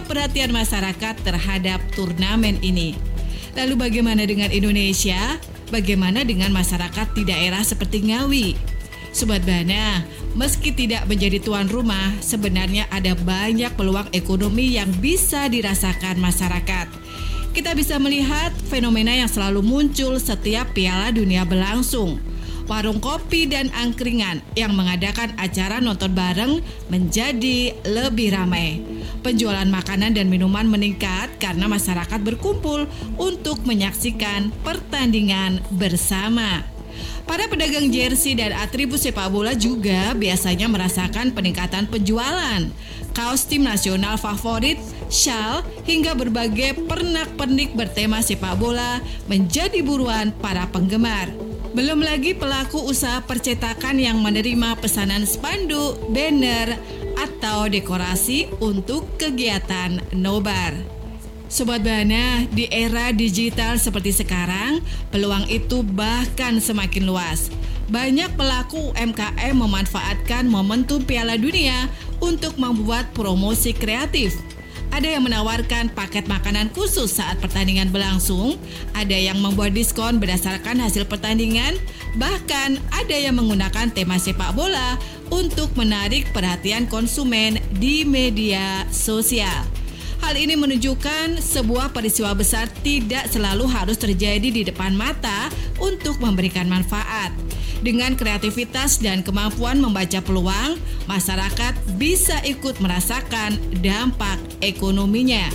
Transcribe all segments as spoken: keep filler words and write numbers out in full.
menyedot perhatian masyarakat terhadap turnamen ini. Lalu bagaimana dengan Indonesia? Bagaimana dengan masyarakat di daerah seperti Ngawi? Sobat Bana, meski tidak menjadi tuan rumah, sebenarnya ada banyak peluang ekonomi yang bisa dirasakan masyarakat. Kita bisa melihat fenomena yang selalu muncul setiap Piala Dunia berlangsung. Warung kopi dan angkringan yang mengadakan acara nonton bareng menjadi lebih ramai. Penjualan makanan dan minuman meningkat karena masyarakat berkumpul untuk menyaksikan pertandingan bersama. Para pedagang jersey dan atribut sepak bola juga biasanya merasakan peningkatan penjualan. Kaos tim nasional favorit, shawl, hingga berbagai pernak-pernik bertema sepak bola menjadi buruan para penggemar. Belum lagi pelaku usaha percetakan yang menerima pesanan spanduk, banner, atau dekorasi untuk kegiatan nobar. Sobat Bana, di era digital seperti sekarang, peluang itu bahkan semakin luas. Banyak pelaku U M K M memanfaatkan momentum Piala Dunia untuk membuat promosi kreatif. Ada yang menawarkan paket makanan khusus saat pertandingan berlangsung, ada yang membuat diskon berdasarkan hasil pertandingan, bahkan ada yang menggunakan tema sepak bola untuk menarik perhatian konsumen di media sosial. Hal ini menunjukkan sebuah peristiwa besar tidak selalu harus terjadi di depan mata untuk memberikan manfaat. Dengan kreativitas dan kemampuan membaca peluang, masyarakat bisa ikut merasakan dampak ekonominya.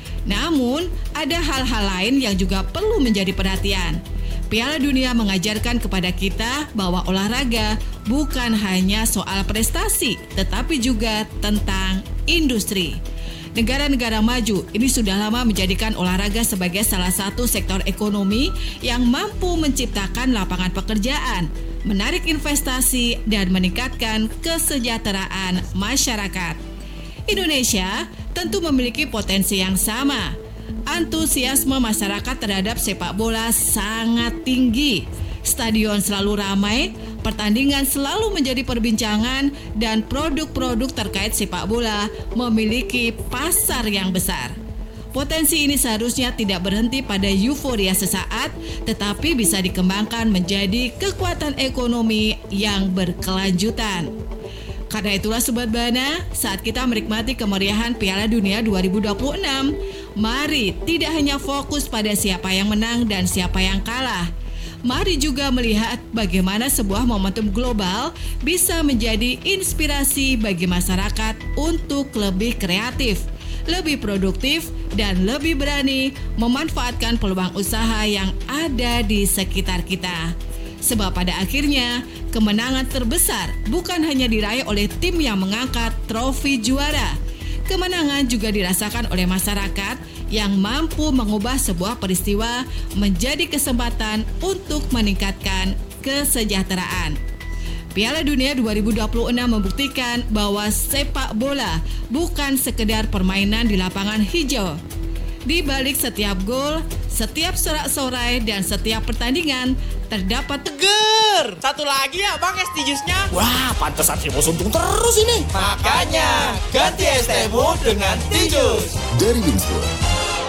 Namun, ada hal-hal lain yang juga perlu menjadi perhatian. Piala Dunia mengajarkan kepada kita bahwa olahraga bukan hanya soal prestasi, tetapi juga tentang industri. Negara-negara maju ini sudah lama menjadikan olahraga sebagai salah satu sektor ekonomi yang mampu menciptakan lapangan pekerjaan, menarik investasi, dan meningkatkan kesejahteraan masyarakat. Indonesia tentu memiliki potensi yang sama. Antusiasme masyarakat terhadap sepak bola sangat tinggi. Stadion selalu ramai, pertandingan selalu menjadi perbincangan, dan produk-produk terkait sepak bola memiliki pasar yang besar. Potensi ini seharusnya tidak berhenti pada euforia sesaat, tetapi bisa dikembangkan menjadi kekuatan ekonomi yang berkelanjutan. Karena itulah Sobat Bana, saat kita menikmati kemeriahan Piala Dunia dua ribu dua puluh enam, mari tidak hanya fokus pada siapa yang menang dan siapa yang kalah. Mari juga melihat bagaimana sebuah momentum global bisa menjadi inspirasi bagi masyarakat untuk lebih kreatif, lebih produktif, dan lebih berani memanfaatkan peluang usaha yang ada di sekitar kita. Sebab pada akhirnya, kemenangan terbesar bukan hanya diraih oleh tim yang mengangkat trofi juara. Kemenangan juga dirasakan oleh masyarakat yang mampu mengubah sebuah peristiwa menjadi kesempatan untuk meningkatkan kesejahteraan. Piala Dunia dua ribu dua puluh enam membuktikan bahwa sepak bola bukan sekedar permainan di lapangan hijau. Di balik setiap gol, setiap sorak-sorai, dan setiap pertandingan terdapat Ger, satu lagi ya bang es teh jusnya. Wah, pantesan si Bos untung terus ini. Makanya ganti es tehmu dengan teh jus Dari Winswood.